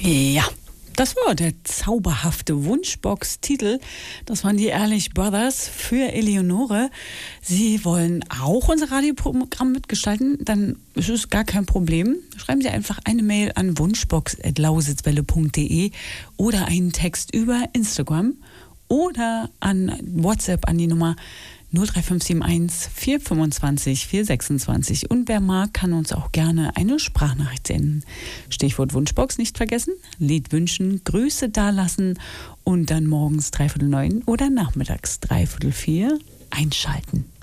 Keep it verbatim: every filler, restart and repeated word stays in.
Ja, das war der zauberhafte Wunschbox-Titel. Das waren die Ehrlich Brothers für Eleonore. Sie wollen auch unser Radioprogramm mitgestalten, dann ist es gar kein Problem. Schreiben Sie einfach eine Mail an wunschbox at lausitzwelle punkt de oder einen Text über Instagram oder an WhatsApp an die Nummer null drei fünf sieben eins vier fünfundzwanzig vier sechsundzwanzig. Und wer mag, kann uns auch gerne eine Sprachnachricht senden. Stichwort Wunschbox nicht vergessen, Lied wünschen, Grüße dalassen und dann morgens dreiviertel neun oder nachmittags dreiviertel vier einschalten.